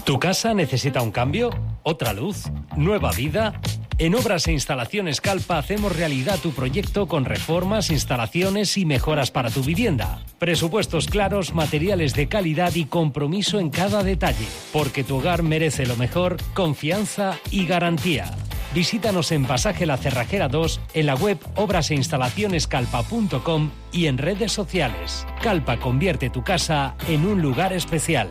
¿Tu casa necesita un cambio? ¿Otra luz? ¿Nueva vida? En Obras e Instalaciones Calpa hacemos realidad tu proyecto con reformas, instalaciones y mejoras para tu vivienda. Presupuestos claros, materiales de calidad y compromiso en cada detalle. Porque tu hogar merece lo mejor, confianza y garantía. Visítanos en Pasaje La Cerrajera 2, en la web obraseinstalacionescalpa.com y en redes sociales. Calpa convierte tu casa en un lugar especial.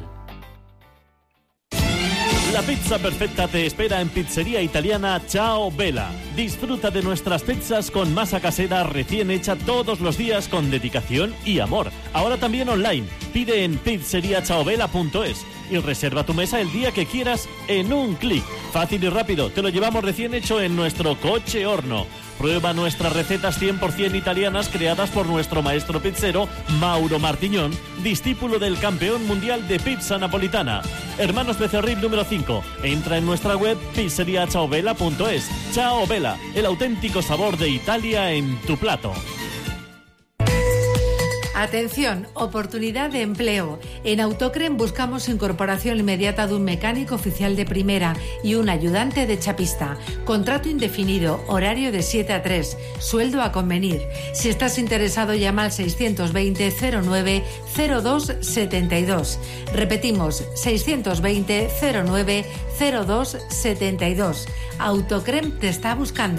La pizza perfecta te espera en Pizzería Italiana Ciao Bella. Disfruta de nuestras pizzas con masa casera recién hecha todos los días con dedicación y amor. Ahora también online. Pide en pizzeriaciaobella.es y reserva tu mesa el día que quieras en un clic. Fácil y rápido, te lo llevamos recién hecho en nuestro coche horno. Prueba nuestras recetas 100% italianas creadas por nuestro maestro pizzero Mauro Martiñón, discípulo del campeón mundial de pizza napolitana. Hermanos Becerril número 5. Entra en nuestra web pizzeriaciaobella.es. Ciao Bella, el auténtico sabor de Italia en tu plato. Atención, oportunidad de empleo. En Autocrem buscamos incorporación inmediata de un mecánico oficial de primera y un ayudante de chapista. Contrato indefinido, horario de 7 a 3, sueldo a convenir. Si estás interesado, llama al 620 09 02 72. Repetimos, 620 09 02 72. Autocrem te está buscando.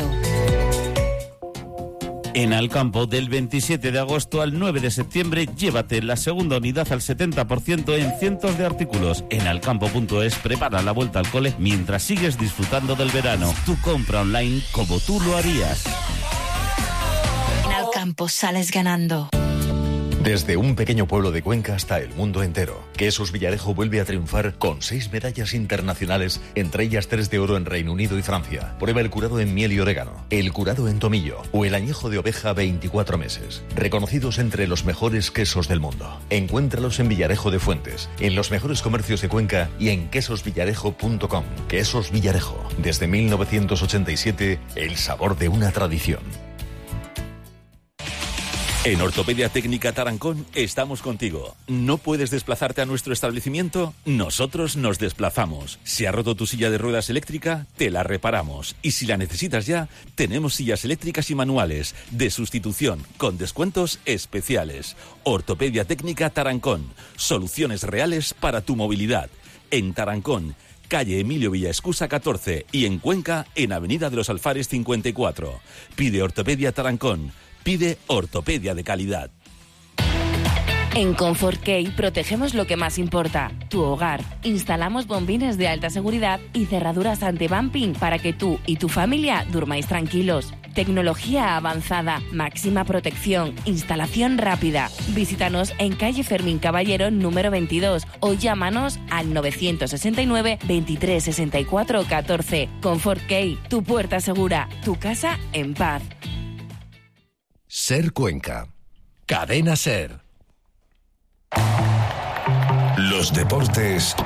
En Alcampo, del 27 de agosto al 9 de septiembre, llévate la segunda unidad al 70% en cientos de artículos. En alcampo.es prepara la vuelta al cole mientras sigues disfrutando del verano. Tú compra online como tú lo harías. En Alcampo sales ganando. Desde un pequeño pueblo de Cuenca hasta el mundo entero, Quesos Villarejo vuelve a triunfar con 6 medallas internacionales, entre ellas 3 de oro en Reino Unido y Francia. Prueba el curado en miel y orégano, el curado en tomillo o el añejo de oveja 24 meses. Reconocidos entre los mejores quesos del mundo. Encuéntralos en Villarejo de Fuentes, en los mejores comercios de Cuenca y en quesosvillarejo.com. Quesos Villarejo, desde 1987, el sabor de una tradición. En Ortopedia Técnica Tarancón estamos contigo. ¿No puedes desplazarte a nuestro establecimiento? Nosotros nos desplazamos. Si ha roto tu silla de ruedas eléctrica, te la reparamos. Y si la necesitas ya, tenemos sillas eléctricas y manuales de sustitución con descuentos especiales. Ortopedia Técnica Tarancón. Soluciones reales para tu movilidad. En Tarancón, calle Emilio Villaescusa 14 y en Cuenca, en Avenida de los Alfares 54. Pide Ortopedia Tarancón. Pide ortopedia de calidad. En Comfort Key protegemos lo que más importa, tu hogar. Instalamos bombines de alta seguridad y cerraduras anti-bumping para que tú y tu familia durmáis tranquilos. Tecnología avanzada, máxima protección, instalación rápida. Visítanos en calle Fermín Caballero número 22 o llámanos al 969 23 64 14. Comfort Key, tu puerta segura, tu casa en paz. Ser Cuenca. Cadena Ser. Los deportes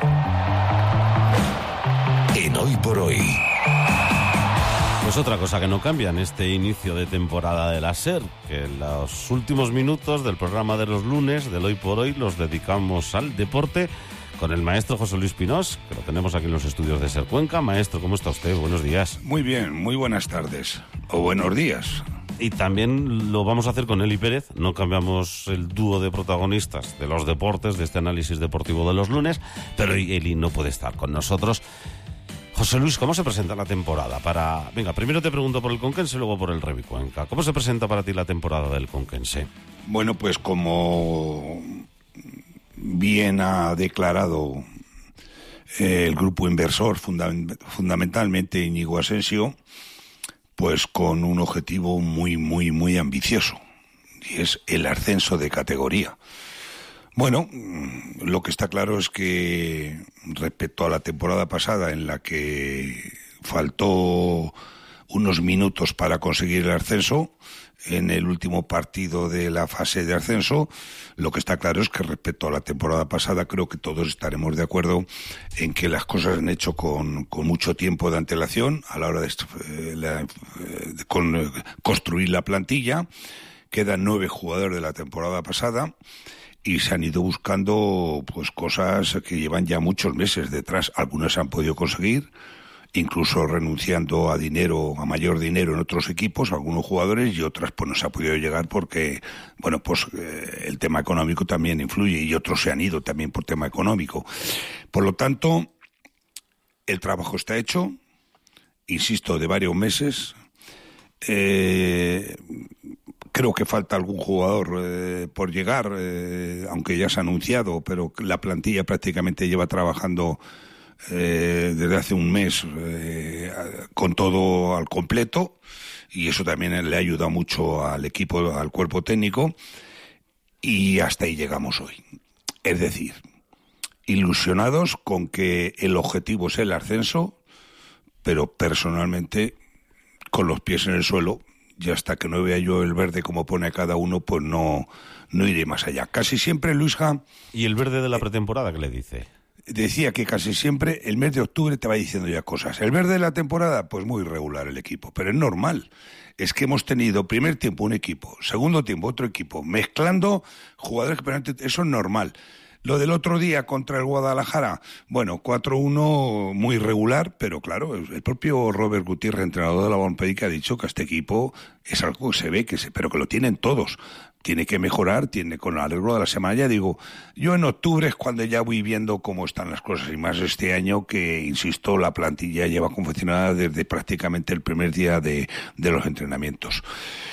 en Hoy por Hoy. Pues otra cosa que no cambia en este inicio de temporada de la SER, que en los últimos minutos del programa de los lunes, del Hoy por Hoy, los dedicamos al deporte con el maestro José Luis Pinós, que lo tenemos aquí en los estudios de SER Cuenca. Maestro, ¿cómo está usted? Buenos días. Muy bien, muy buenas tardes. O buenos días. Y también lo vamos a hacer con Eli Pérez. No cambiamos el dúo de protagonistas de los deportes, de este análisis deportivo de los lunes, pero Eli no puede estar con nosotros. José Luis, ¿cómo se presenta la temporada? Venga, primero te pregunto por el Conquense, luego por el Revi Cuenca. ¿Cómo se presenta para ti la temporada del Conquense? Bueno, pues como bien ha declarado el grupo inversor, fundamentalmente Íñigo Asensio, pues con un objetivo muy ambicioso, y es el ascenso de categoría. Bueno, lo que está claro es que respecto a la temporada pasada, en la que faltó unos minutos para conseguir el ascenso, en el último partido de la fase de ascenso, lo que está claro es que respecto a la temporada pasada creo que todos estaremos de acuerdo en que las cosas se han hecho con mucho tiempo de antelación a la hora de construir la plantilla. Quedan 9 jugadores de la temporada pasada y se han ido buscando pues cosas que llevan ya muchos meses detrás. Algunas se han podido conseguir, incluso renunciando a mayor dinero en otros equipos, algunos jugadores, y otras pues no se ha podido llegar porque, bueno, pues el tema económico también influye, y otros se han ido también por tema económico. Por lo tanto, el trabajo está hecho, insisto, de varios meses. Creo que falta algún jugador por llegar, aunque ya se ha anunciado, pero la plantilla prácticamente lleva trabajando desde hace un mes con todo al completo, y eso también le ha ayudado mucho al equipo, al cuerpo técnico, y hasta ahí llegamos hoy. Es decir, ilusionados con que el objetivo es el ascenso, pero personalmente con los pies en el suelo, y hasta que no vea yo el verde como pone a cada uno, pues no iré más allá. Casi siempre, Luisja... ¿Y el verde de la pretemporada qué le dice? Decía que casi siempre el mes de octubre te va diciendo ya cosas. El verde de la temporada, pues muy irregular el equipo, pero es normal. Es que hemos tenido primer tiempo un equipo, segundo tiempo otro equipo, mezclando jugadores que eso es normal. Lo del otro día contra el Guadalajara, bueno, 4-1 muy irregular, pero claro, el propio Robert Gutiérrez, entrenador de la Bonpedica, ha dicho que este equipo es algo que se ve, pero que lo tienen todos. Tiene que mejorar, tiene con el arreglo de la semana. Ya digo, yo en octubre es cuando ya voy viendo cómo están las cosas, y más este año que, insisto, la plantilla lleva confeccionada desde prácticamente el primer día de los entrenamientos.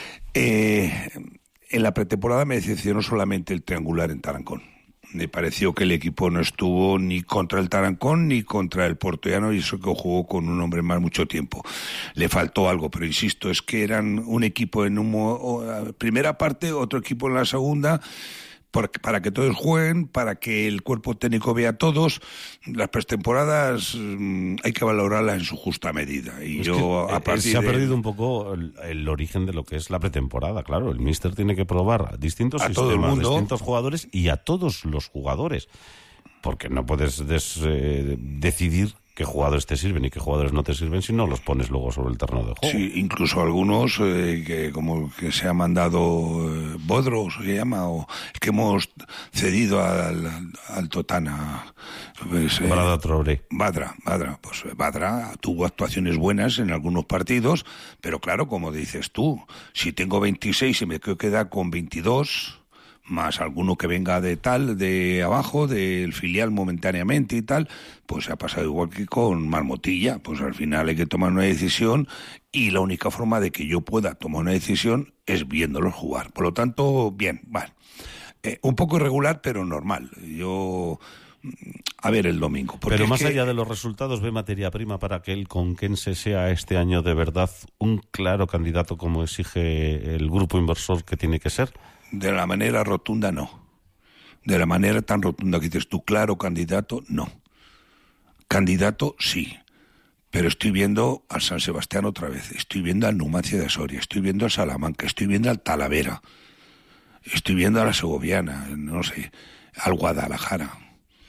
En la pretemporada me decepcionó solamente el triangular en Tarancón. Me pareció que el equipo no estuvo ni contra el Tarancón ni contra el Portollano, y eso que jugó con un hombre más mucho tiempo. Le faltó algo, pero insisto, es que eran un equipo en primera parte, otro equipo en la segunda, para que todos jueguen, para que el cuerpo técnico vea a todos. Las pretemporadas hay que valorarlas en su justa medida. Y yo, a partir se ha perdido un poco el origen de lo que es la pretemporada. Claro, el míster tiene que probar distintos sistemas, todo el mundo, distintos jugadores y a todos los jugadores. Porque no puedes decidir qué jugadores te sirven y qué jugadores no te sirven si no los pones luego sobre el terreno de juego. Sí, incluso algunos que como que se ha mandado Bodro, se llama, o el que hemos cedido al Totana. Badra Traoré. Badra, pues Badra tuvo actuaciones buenas en algunos partidos, pero claro, como dices tú, si tengo 26 y me quiero quedar con 22... más alguno que venga de abajo, del filial momentáneamente y tal, pues se ha pasado igual que con Marmotilla. Pues al final hay que tomar una decisión, y la única forma de que yo pueda tomar una decisión es viéndolos jugar. Por lo tanto, bien, vale. Un poco irregular, pero normal. Yo... A ver el domingo. Pero más allá de los resultados, ¿ve materia prima para que el conquense sea este año de verdad un claro candidato como exige el grupo inversor que tiene que ser? De la manera rotunda, no. De la manera tan rotunda que dices tú, claro candidato, no. Candidato, sí. Pero estoy viendo al San Sebastián otra vez, estoy viendo al Numancia de Soria, estoy viendo al Salamanca, estoy viendo al Talavera, estoy viendo a la Segoviana, no sé, al Guadalajara.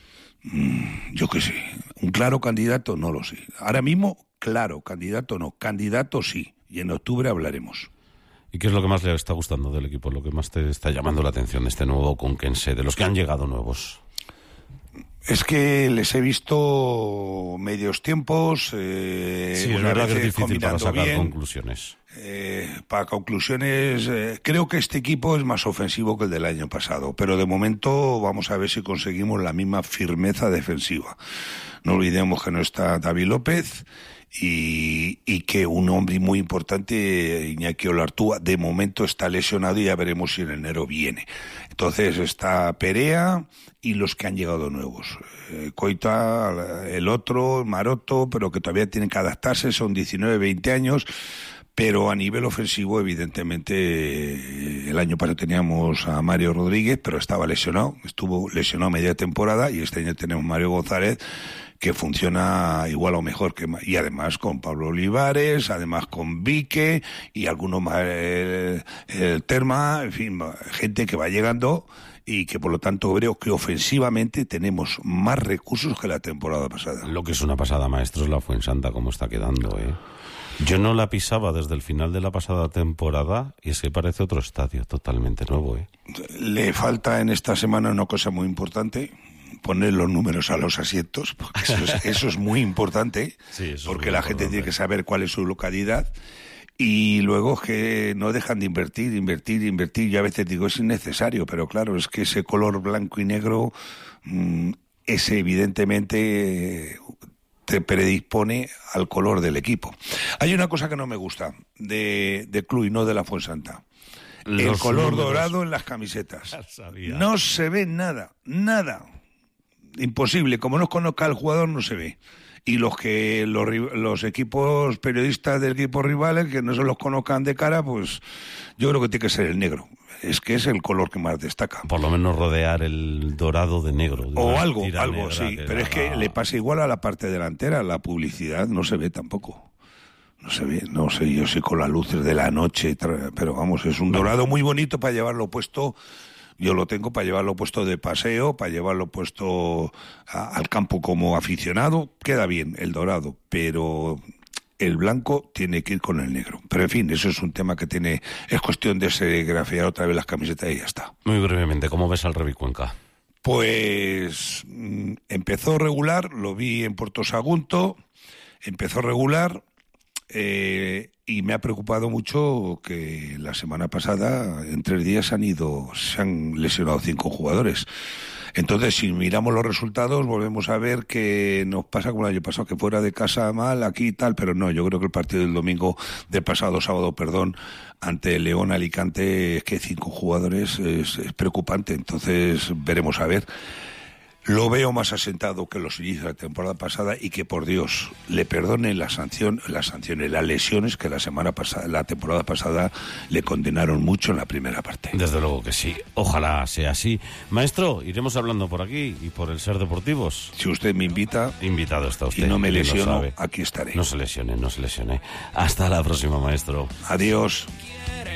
Yo qué sé, un claro candidato no lo sé. Ahora mismo, claro candidato no, candidato sí, y en octubre hablaremos. ¿Y qué es lo que más le está gustando del equipo, lo que más te está llamando la atención de este nuevo conquense, de los que han llegado nuevos? Es que les he visto medios tiempos. Sí, es verdad que es difícil para sacar conclusiones. Para conclusiones, creo que este equipo es más ofensivo que el del año pasado, pero de momento vamos a ver si conseguimos la misma firmeza defensiva. No olvidemos que no está David López y que un hombre muy importante, Iñaki Olartúa, de momento está lesionado, y ya veremos si en enero viene. Entonces está Perea y los que han llegado nuevos. Coita, el otro, Maroto, pero que todavía tienen que adaptarse, son 19, 20 años. Pero a nivel ofensivo, evidentemente, el año pasado teníamos a Mario Rodríguez, pero estaba lesionado, estuvo lesionado media temporada, y este año tenemos a Mario González, que funciona igual o mejor, y además con Pablo Olivares, además con Vique, y algunos más, el Terma, en fin, gente que va llegando y que por lo tanto creo que ofensivamente tenemos más recursos que la temporada pasada. Lo que es una pasada, maestro, es la Fuensanta, cómo está quedando, ¿eh? Yo no la pisaba desde el final de la pasada temporada y es que parece otro estadio totalmente nuevo, ¿eh? Le falta en esta semana una cosa muy importante, poner los números a los asientos, porque eso es muy importante, sí, eso porque es la muy gente importante. tiene que saber cuál es su localidad. Y luego es que no dejan de invertir. Yo a veces digo, es innecesario, pero claro, es que ese color blanco y negro, ese evidentemente te predispone al color del equipo. Hay una cosa que no me gusta de club y no de la Fuensanta. El color dorado en las camisetas. No se ve nada. Imposible. Como no conozca al jugador, no se ve. Y los equipos periodistas del equipo rivales, que no se los conozcan de cara, pues yo creo que tiene que ser el negro. Es que es el color que más destaca. Por lo menos rodear el dorado de negro. O algo, sí. Pero es que le pasa igual a la parte delantera. La publicidad no se ve tampoco. No se ve, no sé yo si con las luces de la noche, pero vamos, es un dorado muy bonito para llevarlo puesto. Yo lo tengo para llevarlo puesto de paseo, para llevarlo puesto al campo como aficionado. Queda bien el dorado, pero el blanco tiene que ir con el negro. Pero en fin, eso es un tema que es cuestión de serigrafear otra vez las camisetas y ya está. Muy brevemente, ¿cómo ves al Revi Cuenca? Pues empezó regular, lo vi en Puerto Sagunto, empezó regular. Y me ha preocupado mucho que la semana pasada, en 3 días, se han lesionado 5 jugadores. Entonces, si miramos los resultados, volvemos a ver que nos pasa como el año pasado, que fuera de casa mal, aquí y tal, pero no, yo creo que el partido del pasado sábado, ante León Alicante, es que 5 jugadores es preocupante. Entonces, veremos a ver. Lo veo más asentado que los inicios de la temporada pasada y que, por Dios, le perdonen las lesiones que la temporada pasada le condenaron mucho en la primera parte. Desde luego que sí. Ojalá sea así. Maestro, iremos hablando por aquí y por el Ser Deportivos. Si usted me invita... Invitado está usted. Y no me lesiono, aquí estaré. No se lesione. Hasta la próxima, maestro. Adiós.